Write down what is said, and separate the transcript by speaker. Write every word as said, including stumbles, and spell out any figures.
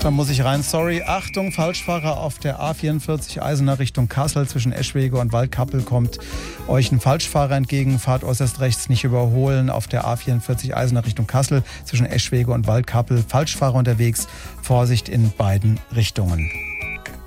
Speaker 1: Da muss ich rein. Sorry. Achtung, Falschfahrer auf der A vierundvierzig Eisenach Richtung Kassel. Zwischen Eschwege und Waldkappel kommt euch ein Falschfahrer entgegen. Fahrt äußerst rechts, nicht überholen. Auf der A vierundvierzig Eisenach Richtung Kassel. Zwischen Eschwege und Waldkappel. Falschfahrer unterwegs. Vorsicht in beiden Richtungen.